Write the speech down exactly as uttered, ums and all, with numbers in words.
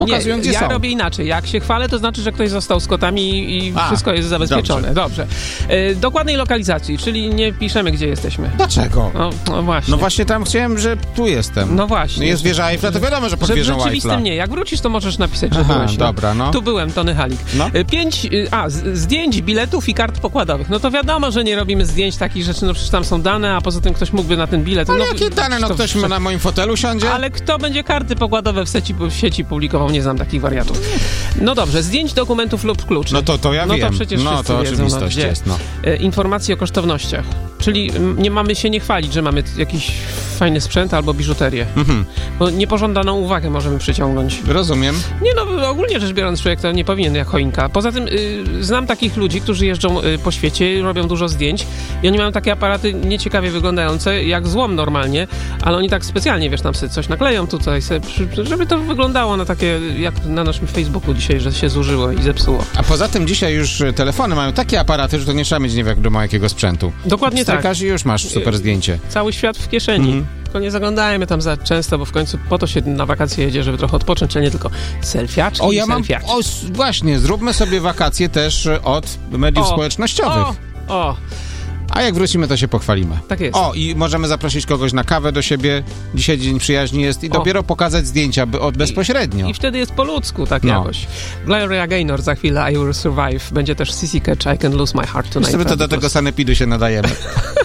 pokazują, nie, gdzie ja są. Ja robię inaczej. Jak się chwalę, to znaczy, że ktoś został z kotami i A, wszystko jest zabezpieczone. Dobrze. dobrze. Y, dokładnej lokalizacji, czyli nie piszemy, gdzie jesteśmy. Dlaczego? No, no właśnie. No właśnie tam chciałem, że tu jestem. No właśnie. Jest wieża Eiffla, to wiadomo, że pod że wieżą w rzeczywistym Eiffla. nie. Jak wrócisz, to możesz napisać, że Aha, byłeś. No. dobra, no. Tu byłem, Tony Halik. No. Y, Pięć, y, a, z, zdjęć, biletów i kart pokładowych. No to wiadomo, że nie robimy zdjęć takich rzeczy, no przecież tam są dane, a poza tym ktoś mógłby na ten bilet... Ale no, jakie dane? No to, ktoś to, na moim fotelu siądzie? Ale kto będzie karty pokładowe w sieci, w sieci publikował? Nie znam takich wariatów. No dobrze, zdjęć, dokumentów lub kluczy. No to, to ja no wiem. To przecież no to wiedzą, oczywistość no, jest, no. E, informacje o kosztownościach. Czyli m, nie mamy się nie chwalić, że mamy jakiś fajny sprzęt albo biżuterię. Mhm. Bo niepożądaną uwagę możemy przyciągnąć. Rozumiem. Nie no, ogólnie rzecz biorąc, człowiek to nie powinien jak choinka. Poza tym y, znam takich ludzi, którzy jeżdżą y, po świecie, robią dużo zdjęć i oni mają takie aparaty nieciekawie wyglądające, jak złom normalnie, ale oni tak specjalnie, wiesz, tam sobie coś nakleją tutaj, sobie, żeby to wyglądało na takie, jak na naszym Facebooku dzisiaj, że się zużyło i zepsuło. A poza tym dzisiaj już telefony mają takie aparaty, że to nie trzeba mieć nie wiadomo jakiego sprzętu. Dokładnie tak. Strykasz i już masz super zdjęcie. Cały świat w kieszeni. Mhm. Tylko nie zaglądajmy tam za często, bo w końcu po to się na wakacje jedzie, żeby trochę odpocząć, a nie tylko selfiaczki O, ja i mam... selfiaczki. O, s- właśnie, zróbmy sobie wakacje też od mediów O, społecznościowych. O, o, A jak wrócimy, to się pochwalimy. tak jest. O, i możemy zaprosić kogoś na kawę do siebie. Dzisiaj Dzień Przyjaźni jest i O. dopiero pokazać zdjęcia by- od bezpośrednio. I wtedy jest po ludzku, tak No. jakoś. Gloria Gaynor za chwilę I Will Survive. Będzie też Sissy Catch, I Can Lose My Heart Tonight. My sobie to do tego sanepidu się nadajemy.